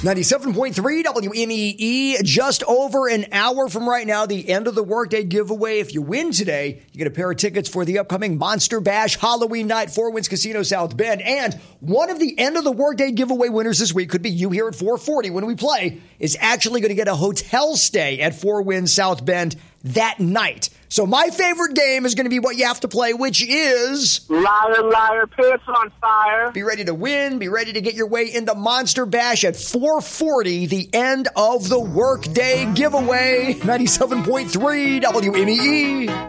97.3 WMEE, just over an hour from right now, the end of the workday giveaway. If you win today, you get a pair of tickets for the upcoming Monster Bash Halloween night, Four Winds Casino South Bend. And one of the end of the workday giveaway winners this week, could be you here at 440 when we play, is actually going to get a hotel stay at Four Winds South Bend that night. So my favorite game is going to be what you have to play, which is Liar, liar, pants on fire. Be ready to win. Be ready to get your way into Monster Bash at 440, the end of the workday giveaway. 97.3 WMEE.